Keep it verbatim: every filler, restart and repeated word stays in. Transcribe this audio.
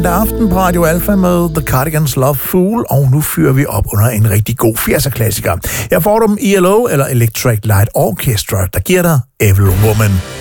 Der er aften på Radio Alpha med The Cardigans Love Fool, og nu fyrer vi op under en rigtig god firser-klassiker. Jeg får dem E L O, eller Electric Light Orchestra, der giver dig Evil Woman.